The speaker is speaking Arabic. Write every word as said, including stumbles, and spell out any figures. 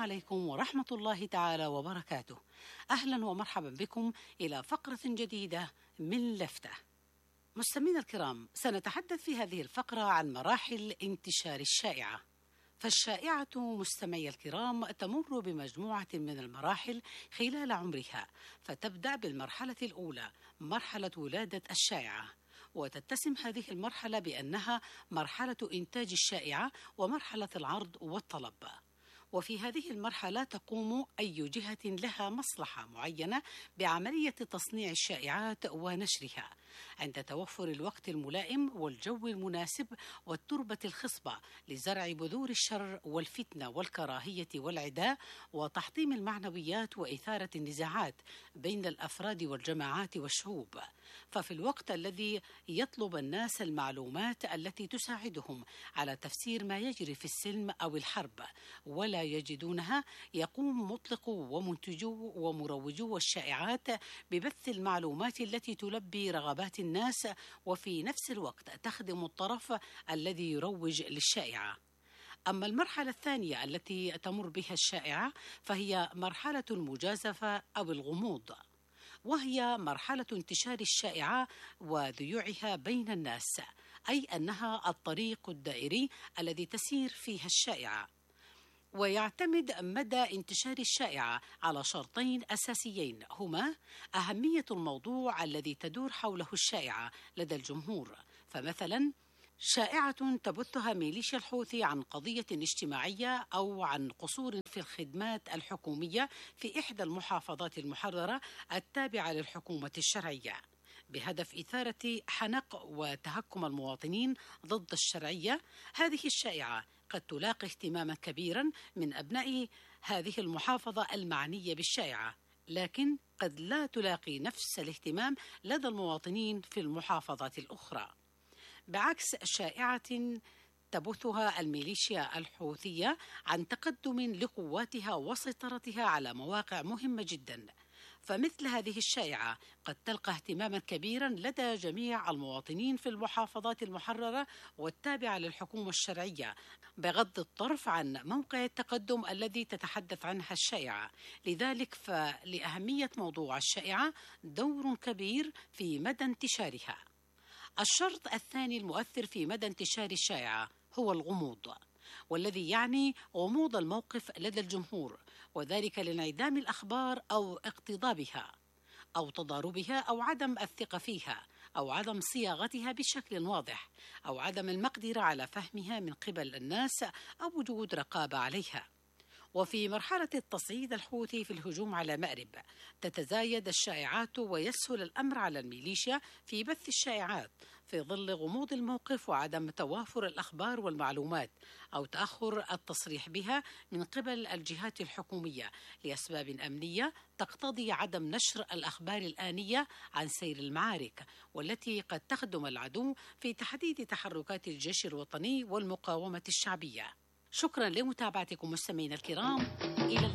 عليكم ورحمة الله تعالى وبركاته. أهلا ومرحبا بكم إلى فقرة جديدة من لفتة. مستمعينا الكرام، سنتحدث في هذه الفقرة عن مراحل انتشار الشائعة. فالشائعة مستمعي الكرام تمر بمجموعة من المراحل خلال عمرها، فتبدأ بالمرحلة الأولى مرحلة ولادة الشائعة، وتتسم هذه المرحلة بأنها مرحلة إنتاج الشائعة ومرحلة العرض والطلب. وفي هذه المرحلة تقوم أي جهة لها مصلحة معينة بعملية تصنيع الشائعات ونشرها عند توفر الوقت الملائم والجو المناسب والتربة الخصبة لزرع بذور الشر والفتنة والكراهية والعداء وتحطيم المعنويات وإثارة النزاعات بين الأفراد والجماعات والشعوب. ففي الوقت الذي يطلب الناس المعلومات التي تساعدهم على تفسير ما يجري في السلم أو الحرب ولا يجدونها، يقوم مطلقو ومنتجو ومروجو الشائعات ببث المعلومات التي تلبي رغبات الناس وفي نفس الوقت تخدم الطرف الذي يروج للشائعة. أما المرحلة الثانية التي تمر بها الشائعة فهي مرحلة المجازفة أو الغموض، وهي مرحلة انتشار الشائعة وذيوعها بين الناس، أي أنها الطريق الدائري الذي تسير فيها الشائعة. ويعتمد مدى انتشار الشائعة على شرطين أساسيين، هما أهمية الموضوع الذي تدور حوله الشائعة لدى الجمهور. فمثلا شائعة تبثها ميليشيا الحوثي عن قضية اجتماعية أو عن قصور في الخدمات الحكومية في إحدى المحافظات المحررة التابعة للحكومة الشرعية، بهدف إثارة حنق وتهكم المواطنين ضد الشرعية. هذه الشائعة قد تلاقي اهتماما كبيرا من أبناء هذه المحافظة المعنية بالشائعة، لكن قد لا تلاقي نفس الاهتمام لدى المواطنين في المحافظات الأخرى، بعكس شائعة تبثها الميليشيا الحوثية عن تقدم لقواتها وسيطرتها على مواقع مهمة جدا. فمثل هذه الشائعة قد تلقى اهتماما كبيرا لدى جميع المواطنين في المحافظات المحررة والتابعة للحكومة الشرعية، بغض الطرف عن موقع التقدم الذي تتحدث عنها الشائعة. لذلك فلأهمية موضوع الشائعة دور كبير في مدى انتشارها. الشرط الثاني المؤثر في مدى انتشار الشائعة هو الغموض، والذي يعني غموض الموقف لدى الجمهور، وذلك لانعدام الأخبار أو اقتضابها أو تضاربها أو عدم الثقة فيها أو عدم صياغتها بشكل واضح أو عدم المقدرة على فهمها من قبل الناس أو وجود رقابة عليها. وفي مرحلة التصعيد الحوثي في الهجوم على مأرب تتزايد الشائعات ويسهل الأمر على الميليشيا في بث الشائعات في ظل غموض الموقف وعدم توافر الأخبار والمعلومات أو تأخر التصريح بها من قبل الجهات الحكومية لأسباب أمنية تقتضي عدم نشر الأخبار الآنية عن سير المعارك، والتي قد تخدم العدو في تحديد تحركات الجيش الوطني والمقاومة الشعبية. شكرا لمتابعتكم مستمعينا الكرام، إلى اللقاء.